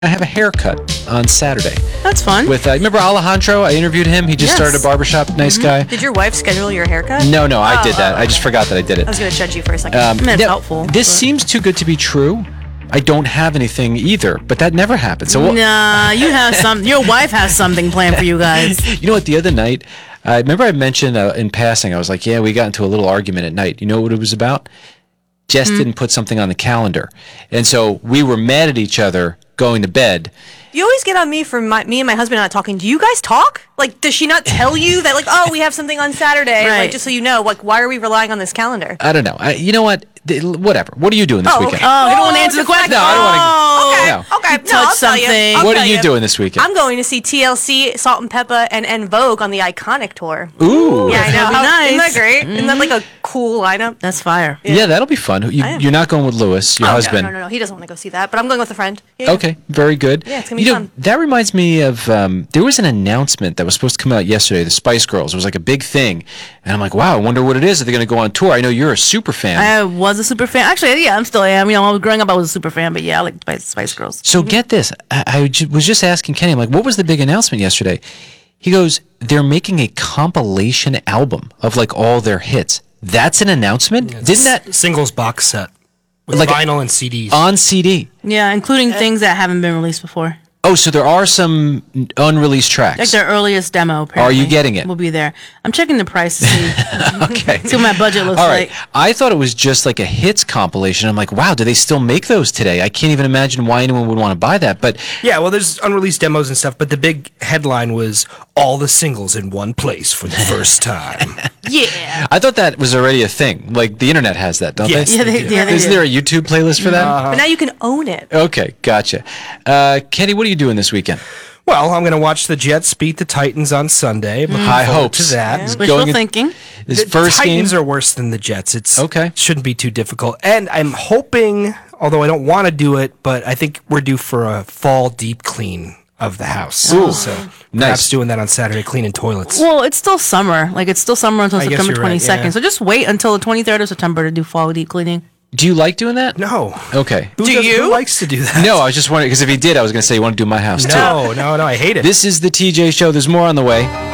I have a haircut on Saturday. That's fun. With remember Alejandro? I interviewed him. He just started a barbershop. Nice guy. Did your wife schedule your haircut? No, I did that. I just forgot that I did it. I was going to judge you for a second. It's helpful. This seems too good to be true. I don't have anything either, but that never happened. So nah, you have some. Your wife has something planned for you guys. You know what? The other night, I remember I mentioned in passing. I was like, "Yeah, we got into a little argument at night." You know what it was about? Jess didn't put something on the calendar, and so we were mad at each other going to bed. You always get on me for me and my husband not talking. Do you guys talk? Like, does she not tell you that, like, oh, we have something on Saturday? Right. Like, just so you know, like, why are we relying on this calendar? I don't know. You know what? Whatever. What are you doing this weekend? Oh, you don't want to answer the question? No, I don't want to. Okay. You touched something. What are you doing this weekend? I'm going to see TLC, Salt and Pepper, and Vogue on the Iconic tour. Ooh. Yeah, I know. That'll be nice. Isn't that great? Isn't that like a cool lineup? That's fire. Yeah, that'll be fun. You're not going with Lewis, your husband. No. He doesn't want to go see that, but I'm going with a friend. Yeah. Okay, very good. Yeah, it's going to be fun. That reminds me of, there was an announcement that was supposed to come out yesterday, the Spice Girls. It was like a big thing. And I'm like, wow, I wonder what it is. Are they going to go on tour? I know you're a super fan. I was a super fan. Actually, yeah, I'm still am. You know, I was growing up, I was a super fan, but yeah, I like Spice Girls. So get this. I was just asking Kenny, I'm like, what was the big announcement yesterday? He goes, they're making a compilation album of like all their hits. That's an announcement? Yeah, Didn't that singles box set with like vinyl and CDs on CD? Yeah, including things that haven't been released before. Oh, so there are some unreleased tracks. Like their earliest demo, apparently. Are you getting it? We'll be there. I'm checking the price to see, Okay. see what my budget looks All right. like. I thought it was just like a hits compilation. I'm like, wow, do they still make those today? I can't even imagine why anyone would want to buy that. But Yeah, well, there's unreleased demos and stuff, but the big headline was all the singles in one place for the first time. Yeah. I thought that was already a thing. Like the internet has that, don't Yes, they? Yeah, they do. Isn't there a YouTube playlist for that? But now you can own it. Okay, gotcha. Kenny, what are you doing this weekend? Well, I'm going to watch the Jets beat the Titans on Sunday. Looking High forward hopes. to that. Yeah. Wishful Going in- thinking. His The first Titans game. are worse than the Jets. It's Okay. Shouldn't be too difficult. And I'm hoping, although I don't want to do it, but I think we're due for a fall deep clean of the house. Ooh. So Nice. perhaps doing that on Saturday, cleaning toilets. Well, it's still summer. Like, it's still summer until I guess September you're right, 22nd. yeah. So just wait until the 23rd of September to do fall deep cleaning. Do you like doing that? No. Okay. Who likes to do that? No, I was just wondering because if he did, I was going to say you want to do my house too. No, I hate it. This is the TJ Show. There's more on the way.